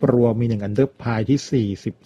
รวมมี1อันเดอร์พายที่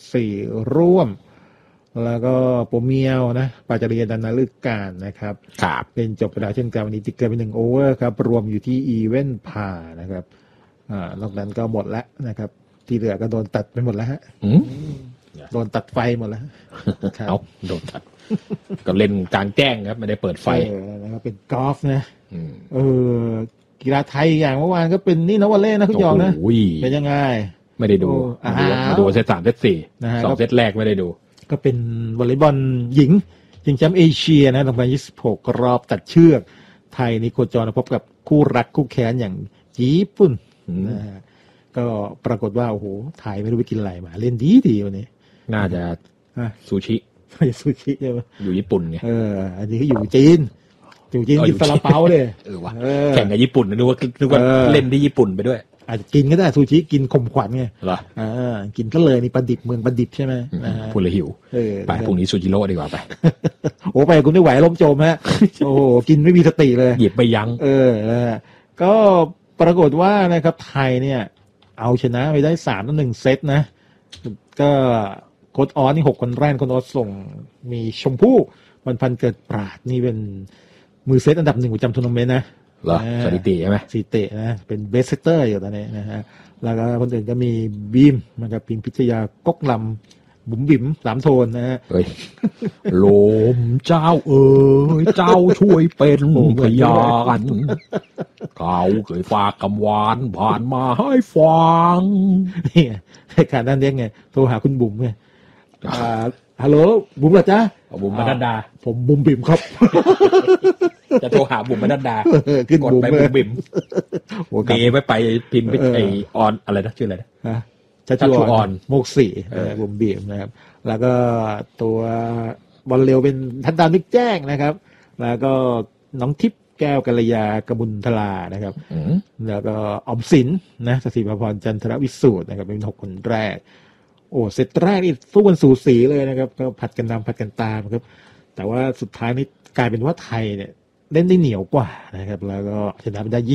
44ร่วมแล้วก็โปเมียวนะปาจารีดันนาลึกการนะครับเป็นจบไปแล้วเช่นกันวันนี้ติ๊กเกอร์เป็น1โอเวอร์ครับรวมอยู่ที่อีเวนต์พานะครับนอกนั้นก็หมดแล้วนะครับที่เหลือก็โดนตัดไปหมดแล้วฮะโดนตัดไฟหมดแล้วเอาโดนตัดก็เล่นกลางแจ้งครับไม่ได้เปิดไฟนะครับเป็นกอล์ฟนะกีฬาไทยอย่างเมื่อวานก็เป็นนี่นะวอลเลย์นะคุณยองนะเป็นยังไงไม่ได้ดูมาดูเซต3เซต4 2เซตแรกไม่ได้ดูก็เป็นวอลเลย์บอลหญิงชิงแชมป์เอเชียนะ2026รอบตัดเชือกไทยนี่โคจรพบกับคู่รักคู่แค้นอย่างญี่ปุ่นนะฮะก็ปรากฏว่าโอ้โหไทยไม่รู้ไปกินอะไรมาเล่นดีวันนี้น่าจะซูชิใช่ไหมอยู่ญี่ปุ่นไงอันนี้ก็อยู่จีนกินซาลาเปาเลยว่ะแข่งกับญี่ปุ่นนึกว่าเล่นที่ญี่ปุ่นไปด้วยอาจจะกินก็ได้ซูชิกินข่มขวัญไงเหรอกินก็เลยนี่ประดิบเมืองประดิบใช่ไหมพูดเลยหิวไปพรุ่งนี้ซูจิโร่ดีกว่าไปโอ้ไปคุณไม่ไหวล้มโจมฮะโอ้กินไม่มีสติเลยหยิบไม่ยั้งก็ปรากฏว่านะครับไทยเนี่ยเอาชนะไปได้3-1เซตนะก็โค้ชออสนี่6คนแรกโค้ชออสส่งมีชมพู่วันพันเกิดปราดนี่เป็นมือเซตอันดับ1ประจำทัวร์นาเมนต์นะเหรอสถิติใช่ไหมสถิตินะเป็นเบสเซตเตอร์อยู่ตอนนี้นะฮะแล้วก็คนอื่นก็มีบีมนะครับพิมพิทยากกลำบุ๋มบิ๋ม3โทนนะฮะโลมเจ้าเจ้าช่วยเป็นพยานเขาเคยฝากคำหวานผ่านมาให้ฟังนี่รายการนั้นเรียกไงโทรหาคุณบุ๋มไงฮัลโหลบุ๋มเหรอจ๊ะบุ๋มมนัดดาผมบุ๋มบิ๋มครับจะโทรหาบุ๋มมนัดดาขึ้นกดไปบุ๋มบิ๋มเมย์ไปพิมพ์ไอออนอะไรนะชื่ออะไรนะชัชวอนโมกศรีบุ๋มบิ๋มนะครับแล้วก็ตัวบอลเร็วเป็นทันดาวนึกแจ้งนะครับแล้วก็น้องทิพย์แก้วกัลยากบุญทลานะครับแล้วก็ออมสินนะสศิภพรจันทรวิสูตรนะครับเป็น6คนแรกโอ้เซตแรกนี่สู้กันสูสีเลยนะครับก็ผัดกันนำผัดกันตามครับแต่ว่าสุดท้ายนี่กลายเป็นว่าไทยเนี่ยเล่นได้เหนียวกว่านะครับแล้วก็ชนะไปได้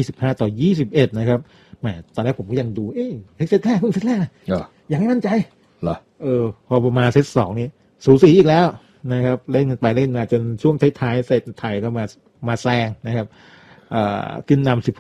25-21นะครับแหมตอนแรกผมก็ยังดูเซตแรกยังไม่มั่นใจเหรอพอประมาณเซต2นี่สูสีอีกแล้วนะครับเล่นกันไปเล่นมาจนช่วงท้ายๆเซตไทยก็มาแซงนะครับขึ้นนำ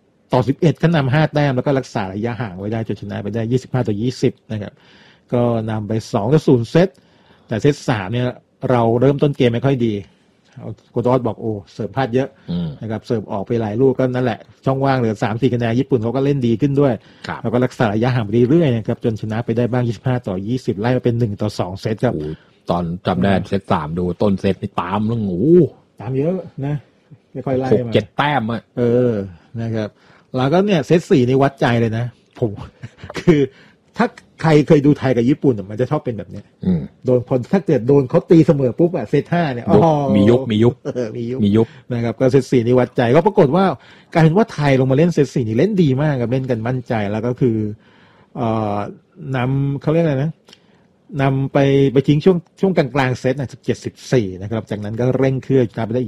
16-11ขึ้นนำ5แต้มแล้วก็รักษาระยะห่างไว้ได้จนชนะไปได้25-20นะครับก็นำไป2-0เซตแต่เซต3เนี่ยเราเริ่มต้นเกมไม่ค่อยดีโค้ชออสบอกเสิร์ฟพลาดเยอะนะครับเสิร์ฟออกไปหลายลูกก็นั่นแหละช่องว่างเหลือ 3-4 คะแนนญี่ปุ่นเขาก็เล่นดีขึ้นด้วยแล้วก็รักษาระยะห่างไปเรื่อยๆนะครับจนชนะไปได้บ้าง25-20ไล่มาเป็น1-2เซตครับตอนจำได้เซต3ดูต้นเซตนี่ตามแล้วตามเยอะนะไม่ค่อยไล่มา 6-7 แต้มนะครับแล้วก็เนี่ยเซต4นี่วัดใจเลยนะผมคือถ้าใครเคยดูไทยกับญี่ปุ่นมันจะชอบเป็นแบบเนี้ยโดนคนถ้าเกิดโดนเขาตีเสมอปุ๊บเซต5เนี่ยมียุบนะครับก็เซต4นี่วัดใจก็ปรากฏว่ากลายเป็นว่าไทยลงมาเล่นเซต4นี่เล่นดีมากครับเล่นกันมั่นใจแล้วก็คือนำเขาเรียกอะไรนะนำไปทิ้งช่วงกลางๆเซต17-14นะครับจากนั้นก็เร่งเครื่องกลายไปได้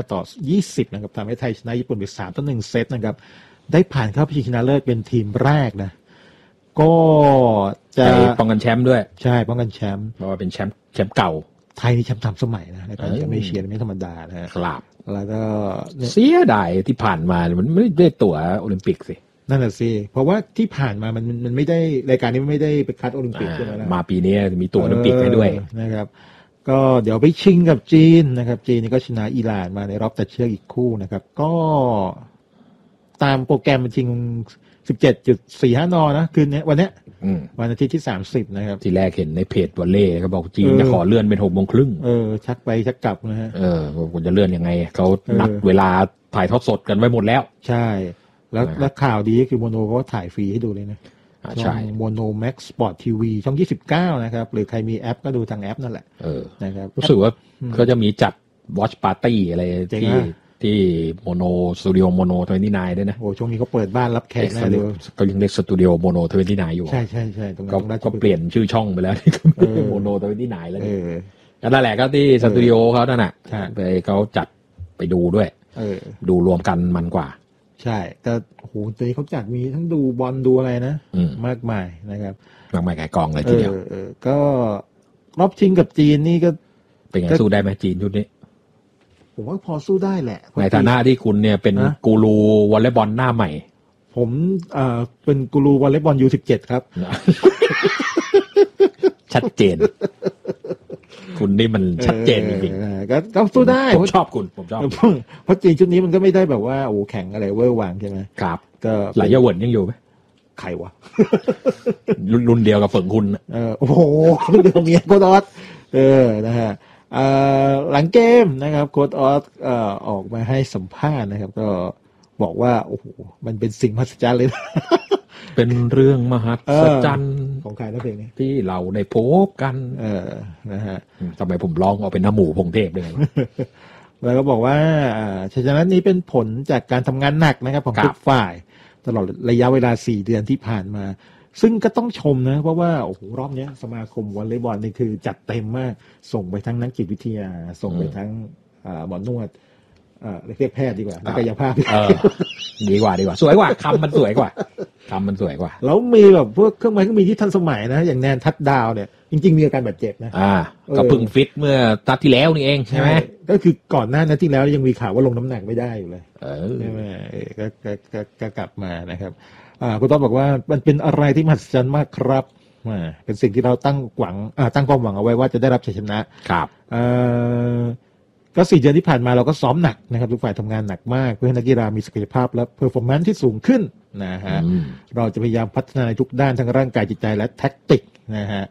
25-20นะครับทำให้ไทยชนะญี่ปุ่นไป3-1เซตนะครับได้ผ่านเข้าไปชิงชนะเลิศเป็นทีมแรกนะก็จะป้องกันแชมป์ด้วยใช่ป้องกันแชมป์เพราะว่าเป็นแชมป์เก่าไทยนี่แชมป์3 สมัยนะในการแชมป์เอเชียไม่ธรรมดานะครับแล้วก็เสียดายที่ผ่านมามันไม่ได้ตั๋วโอลิมปิกสินั่นแหละสิเพราะว่าที่ผ่านมามันไม่ได้รายการนี้ไม่ได้ไปคัดโอลิมปิกใช่ไหมล่ะมาปีนี้มีตั๋วโอลิมปิกให้ด้วยนะครับก็เดี๋ยวไปชิงกับจีนนะครับจีนนี่ก็ชนะอิหร่านมาในรอบตัดเชือกอีกคู่นะครับก็ตามโปรแกรมมันชิง17.45 นนะคืนนี้วันนี้วันอาทิตย์ที่30นะครับทีแรกเห็นในเพจวอลเล่เขาบอกจีนจะขอเลื่อนเป็น6:30นชักไปชักกลับนะฮะผมจะเลื่อนยังไงเขานัดเวลาถ่ายทอดสดกันไว้หมดแล้วใช่แล้วข่าวดีคือโมโนเขาถ่ายฟรีให้ดูเลยนะใช่โมโนแม็กซ์สปอร์ตทีวีช่อง29นะครับหรือใครมีแอปก็ดูทางแอปนั่นแหละนะครับรู้สึกว่าเขาจะมีจัด Watch Party อะไรที่โมโนสตูดิโอโมโน29ด้วยนะช่วงนี้เขาเปิดบ้านรับแขกนะเขายังเรียกสตูดิโอโมโน29อยู่ใช่ตรงนั้นก็เปลี่ยนชื่อช่องไปแล้วโมโน29แล้วนั่นแหละก็ที่สตูดิโอเขานั่นน่ะไปเขาจัดไปดูด้วยดูรวมกันมันกว่าใช่แต่โอ้โหตอนนี้เขาจัดมีทั้งดูบอลดูอะไรนะมากมายนะครับมากมายไก่กองเลยทีเดียวก็รอบชิงกับจีนนี่ก็เป็นไงสู้ได้ไหมจีนชุดนี้ผมว่าพอสู้ได้แหละในฐานะที่คุณเนี่ยเป็นกูรูวอลเลย์บอลหน้าใหม่ผมเป็นกูรูวอลเลย์บอลU17ครับชัดเจนคุณนี่มันชัดเจนจริงๆก็สู้ได้ผมชอบคุณผมชอบเพราะจีนชุดนี้มันก็ไม่ได้แบบว่าโอ้แข่งอะไรเวอร์วังใช่ไหมครับก็หลายเยาวชนยังอยู่ไหมใครวะรุ่นเดียวกับเฟิงคุณโอ้โหรุ่นเดียวเมียโค้ดออสนะฮะหลังเกมนะครับโค้ดออสออกมาให้สัมภาษณ์นะครับก็บอกว่าโอ้โหมันเป็นสิ่งมหัศจรรย์เลยเป็นเรื่องมหัศจรรย์ของใครนะเพลงนี้ที่เราได้พบกันนะฮะทำไมผมร้องเอาเป็นน้ำหมูพงเทพเลยแล้วก็บอกว่าชัยชนะนี้เป็นผลจากการทำงานหนักนะครับของทุกฝ่ายตลอดระยะเวลา4 เดือนที่ผ่านมาซึ่งก็ต้องชมนะเพราะว่าโอ้โหรอบนี้สมาคมวอลเลย์บอลนี่คือจัดเต็มมากส่งไปทั้งนักจิตวิทยาส่งไปทั้งหมอนวดเรียกแพทย์ดีกว่านักกายภาพดีกว่าสวยกว่าคำมันสวยกว่าแล้วมีแบบพวกเครื่องไม้เครื่องมือที่ทันสมัยนะอย่างแนนทัดดาวเนี่ยจริงๆมีอาการบาดเจ็บนะก็เพิ่งฟิตเมื่อตัดที่แล้วนี่เองใช่ไหมก็คือก่อนหน้านั้นที่แล้วยังมีข่าวว่าลงน้ำหนักไม่ได้อยู่เลยใช่ไหมก็กลับมานะครับคุณต้อบอกว่ามันเป็นอะไรที่มหัศจรรย์มากครับเป็นสิ่งที่เราตั้งความหวังเอาไว้ว่าจะได้รับชัยชนะครับก็4 เดือนที่ผ่านมาเราก็ซ้อมหนักนะครับทุกฝ่ายทำงานหนักมากเพื่อให้นักกีฬามีศักยภาพและเพอร์ฟอร์แมนซ์ที่สูงขึ้นนะฮะเราจะพยายามพัฒนาในทุกด้านทั้งร่างกายจิตใจและแท็กติกนะฮะ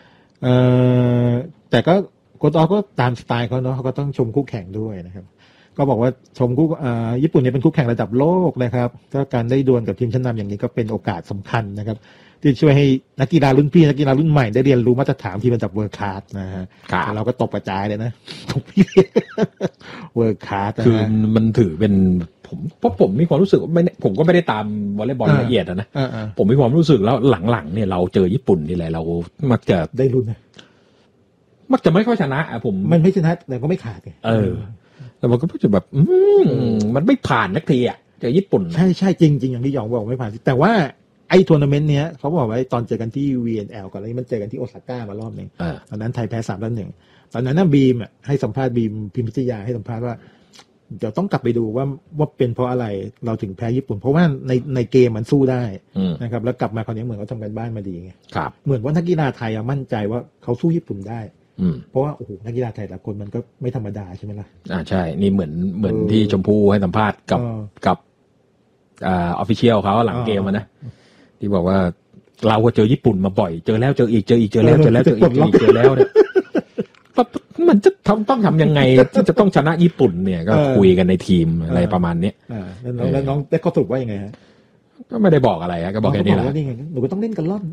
แต่ก็โค้ชก็ตามสไตล์เขาเนาะเขาก็ต้องชมคู่แข่งด้วยนะครับก็บอกว่าชมคู่ญี่ปุ่นเนี่ยเป็นคู่แข่งระดับโลกนะครับก็การได้ดวลกับทีมชั้นนำอย่างนี้ก็เป็นโอกาสสำคัญนะครับที่ช่วยให้นักกีฬารุ่นพี่นักกีฬารุ่นใหม่ได้เรียนรู้มาตรฐานที่ระดับเวิร์คคลาสนะฮะเราก็ตกกระจายเลยนะตกพี่เวิร์คคลาสคือมันถือเป็นเพราะผมมีความรู้สึกว่าผมก็ไม่ได้ตามวอลเลย์บอลละเอียดนะผมมีความรู้สึกแล้วหลังๆเนี่ยเราเจอญี่ปุ่นนี่แหละเรามักจะได้รุ่นนะมักจะไม่ค่อยชนะผมมันไม่ชนะแต่ก็ไม่ขาดไงแต่มันก็รู้สึกแบบมันไม่ผ่านนักทีอ่ะเจอญี่ปุ่นใช่จริงอย่างที่หยองบอกไม่ผ่านแต่ว่าไอ้ทัวร์นาเมนต์เนี้ยเขาบอกว่าตอนเจอกันที่ VNL ก่อนแล้วมันเจอกันที่โอซาก้ามารอบนึงตอนนั้นไทยแพ้3-1ตอนนั้นน่ะบีมให้สัมภาษณ์บีมพิมพิทยาให้สัมภาษณ์ว่าเดี๋ยวต้องกลับไปดูว่าเป็นเพราะอะไรเราถึงแพ้ญี่ปุ่นเพราะว่าในเกมมันสู้ได้นะครับแล้วกลับมาคราวนี้เหมือนเขาทำกันบ้านมาดีไงเหมือนว่านักกีฬาไทยมั่นใจว่าเขาสู้ญี่ปุ่นได้เพราะว่าโอ้โหนักกีฬาไทยแต่ละคนมันก็ไม่ธรรมดาใช่ไหมล่ะใช่นี่เหมือนที่ชมพู่ให้สัมภาษณ์กับออฟฟิเชียลเขาหลังเกมนะที่บอกว่าเราก็เจอญี่ปุ่นมาบ่อยเจอแล้วเจออีกเจอแล้วเนี่ยมันจะต้องทำยังไงที่จะต้องชนะญี่ปุ่นเนี่ยก็คุยกันในทีมอะไรประมาณนี้แล้วน้องได้ข้อสรุปว่ายังไงฮะก็ไม่ได้บอกอะไรก็บอกแค่นี้แหละหนูก็ต้องเล่นกันล่อน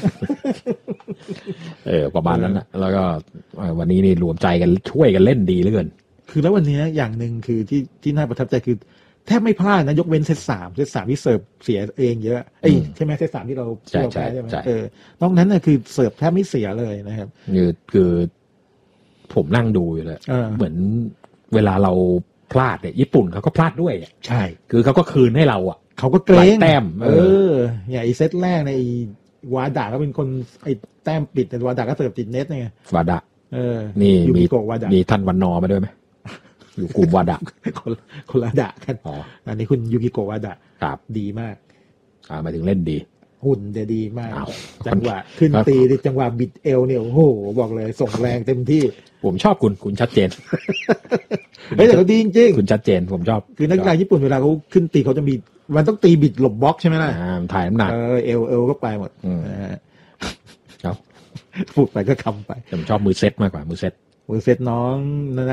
ประมาณนั้นนะแล้วก็วันนี้นี่รวมใจกันช่วยกันเล่นดีเหลือเกินคือแล้ววันนี้อย่างหนึ่งคือที่น่าประทับใจคือแทบไม่พลาดนะยกเว้นเซต3ที่เสิร์ฟเสียเองเยอะใช่ไหมเซต3ที่เราแพ้ใช่ไหมนอกนั้นน่ะคือเสิร์ฟแทบไม่เสียเลยนะครับคือผมนั่งดูอยู่เลยเหมือนเวลาเราพลาดเนี่ยญี่ปุ่นเขาก็พลาดด้วยใช่คือเขาก็คืนให้เราอ่ะเขาก็เกรงแต้มอย่างไอ้เซตแรกในวาดะก็เป็นคนไอ้แต้มปิดแต่วาดะก็เสิร์ฟติดเน็ตไงวาดะนี่มีท่านวันนอมาด้วยไหมอยู่กลุ่มวาดะคนละดะกันอันนี้คุณยูกิโกะวาดะครับดีมากหมายถึงเล่นดีหุ่นดีมากจังหวะขึ้นตีจังหวะบิดเอวเนี่ยโอ้โหบอกเลยส่งแรงเต็มที่ผมชอบคุณชัดเจนแต่เขาดีจริงๆคุณชัดเจนผมชอบคือนักกีฬาญี่ปุ่นเวลาเขาขึ้นตีเขาจะมีมันต้องตีบิดหลบบล็อกใช่ไหมล่ะถ่ายน้ำหนักเอวก็ไปหมดครับพูดไปก็คำไปผมชอบมือเซตมากกว่ามือเซตน้อง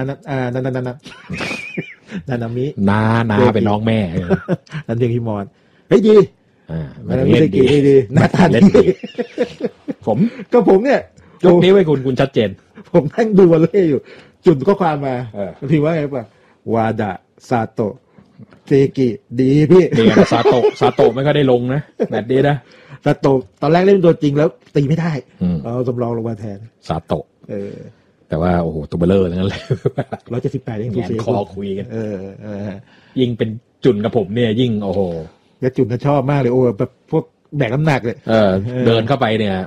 นานามินาเป็นน้องแม่นั่นเพียงฮิมอนเฮ้ยดีมันเล่นดีหน้าตาดีผมเนี่ยยกนิ้วให้คุณชัดเจนผมนั่งดูวอลเลย์อยู่จุดข้อความมาพิมพ์ว่าไงป่ะวาดะซาโตะเซกิดีพี่ซาโตะไม่ก็ได้ลงนะแบบนี้นะซาโตะตอนแรกเล่นตัวจริงแล้วตีไม่ได้เอาสำรองลงมาแทนซาโตะแต่ว่าโอ้โหตัวเบลเลอร์ทั้งนั้นเลย 178เองคอคุยกันยิงเป็นจุนกับผมเนี่ยยิ่งโอ้โหยาจุนน่ะชอบมากเลยโอ้แบบพวกแบกน้ำหนักเลยเดินเข้าไปเนี่ย